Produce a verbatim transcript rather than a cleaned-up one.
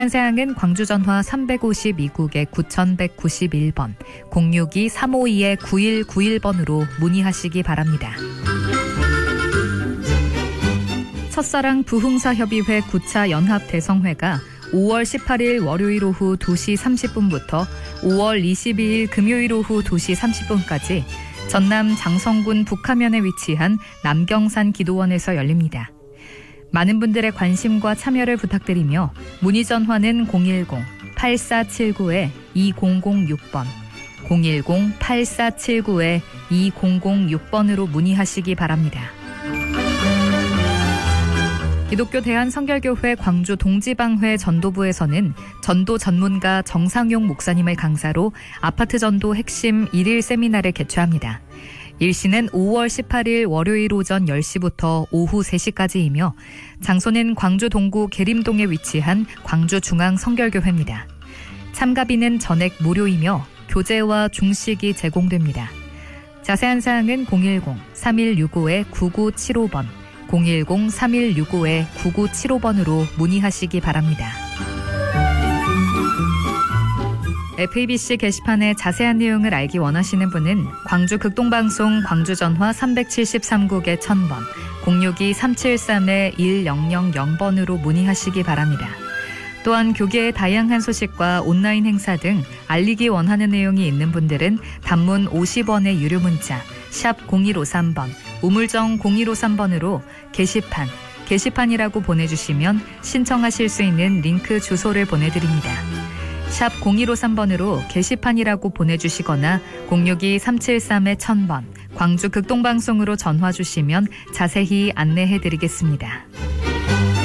사항은 광주전화 삼백오십이 국에 구천백구십일 번, 공육이 삼오이 구일구일 번으로 문의하시기 바랍니다. 첫사랑 부흥사협의회 구 차 연합대성회가 오월 십팔일 월요일 오후 두 시 삼십 분부터 오월 이십이일 금요일 오후 두 시 삼십 분까지 전남 장성군 북하면에 위치한 남경산 기도원에서 열립니다. 많은 분들의 관심과 참여를 부탁드리며 문의 전화는 공일공 팔사칠구 이공공육 번, 공일공 팔사칠구 이공공육 번으로 문의하시기 바랍니다. 기독교 대한성결교회 광주 동지방회 전도부에서는 전도 전문가 정상용 목사님을 강사로 아파트 전도 핵심 일일 세미나를 개최합니다. 일시는 오월 십팔일 월요일 오전 열 시부터 오후 세 시까지이며 장소는 광주 동구 계림동에 위치한 광주중앙성결교회입니다. 참가비는 전액 무료이며 교재와 중식이 제공됩니다. 자세한 사항은 공일공 삼일육오 구구칠오 번, 공일공 삼일육오 구구칠오 번으로 문의하시기 바랍니다. 에프이비씨 게시판의 자세한 내용을 알기 원하시는 분은 광주 극동방송 광주전화 삼백칠십삼 국에 천 번, 공육이 삼칠삼 일공공 번으로 문의하시기 바랍니다. 또한 교계의 다양한 소식과 온라인 행사 등 알리기 원하는 내용이 있는 분들은 단문 오십 원의 유료 문자 샵 공일오삼 번, 우물정 공일오삼 번으로 게시판, 게시판이라고 보내주시면 신청하실 수 있는 링크 주소를 보내드립니다. 샵 공일오삼 번으로 게시판이라고 보내주시거나 공육이 삼칠삼 천 번, 광주 극동방송으로 전화 주시면 자세히 안내해드리겠습니다.